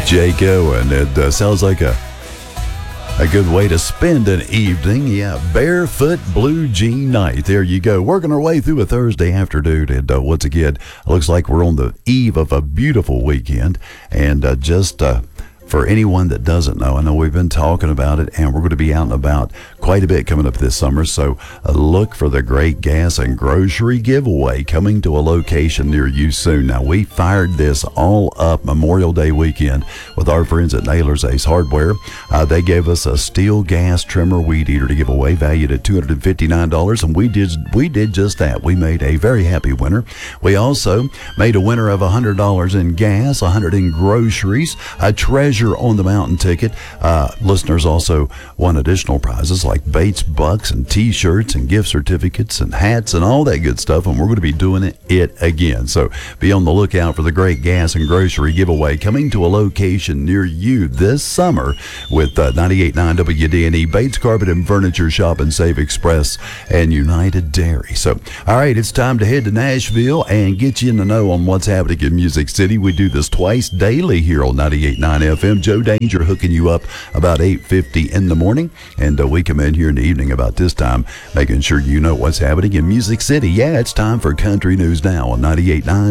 Jayco, and it sounds like a good way to spend an evening. Yeah, barefoot blue jean night. There you go. Working our way through a Thursday afternoon. And once again, it looks like we're on the eve of a beautiful weekend. And for anyone that doesn't know, I know we've been talking about it, and we're going to be out and about quite a bit coming up this summer. So look for the Great Gas and Grocery Giveaway coming to a location near you soon. Now, we fired this all up Memorial Day weekend with our friends at Naylor's Ace Hardware. They gave us a steel gas trimmer weed eater to give away, valued at $259, and we did just that. We made a very happy winner. We also made a winner of $100 in gas, $100 in groceries, a Treasure on the Mountain ticket. Listeners also won additional prizes like Bates Bucks and T-shirts and gift certificates and hats and all that good stuff, and we're going to be doing it again. So be on the lookout for the Great Gas and Grocery Giveaway coming to a location near you this summer with 98.9 WDNE, Bates Carpet and Furniture Shop and Save Express, and United Dairy. So, all right, it's time to head to Nashville and get you in the know on what's happening in Music City. We do this twice daily here on 98.9 FM. Joe Danger hooking you up about 8:50 in the morning, and we come in here in the evening about this time, making sure you know what's happening in Music City. Yeah, it's time for Country News Now on 98.9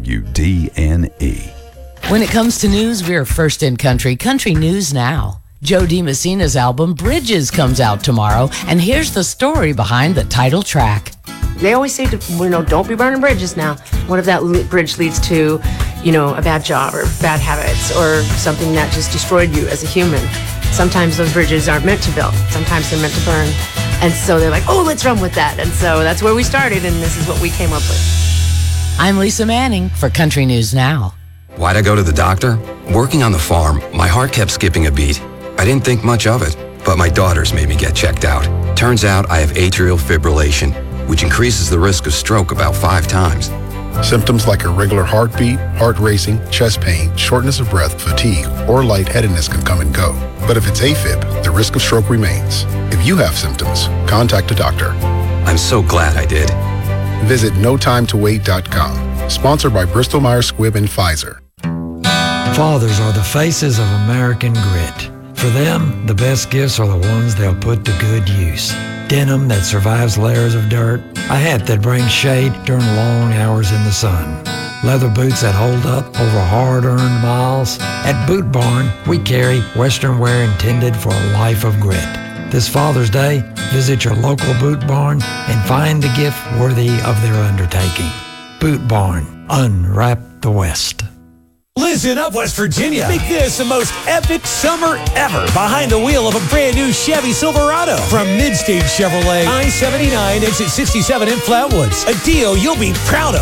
WDNE. When it comes to news, we're first in country. Country News Now. Joe DiMessina's album Bridges comes out tomorrow, and here's the story behind the title track. They always say, don't be burning bridges now. What if that bridge leads to, a bad job or bad habits or something that just destroyed you as a human? Sometimes those bridges aren't meant to build. Sometimes they're meant to burn. And so they're like, let's run with that. And so that's where we started, and this is what we came up with. I'm Lisa Manning for Country News Now. Why'd I go to the doctor? Working on the farm, my heart kept skipping a beat. I didn't think much of it, but my daughters made me get checked out. Turns out I have atrial fibrillation, which increases the risk of stroke about 5 times. Symptoms like irregular heartbeat, heart racing, chest pain, shortness of breath, fatigue, or lightheadedness can come and go. But if it's AFib, the risk of stroke remains. If you have symptoms, contact a doctor. I'm so glad I did. Visit notimetowait.com. Sponsored by Bristol Myers Squibb and Pfizer. Fathers are the faces of American grit. For them, the best gifts are the ones they'll put to good use. Denim that survives layers of dirt, a hat that brings shade during long hours in the sun, leather boots that hold up over hard-earned miles. At Boot Barn, we carry Western wear intended for a life of grit. This Father's Day, visit your local Boot Barn and find the gift worthy of their undertaking. Boot Barn, unwrap the West. Listen up, West Virginia. Make this the most epic summer ever behind the wheel of a brand new Chevy Silverado from Midstage Chevrolet, I-79, exit 67 in Flatwoods. A deal you'll be proud of.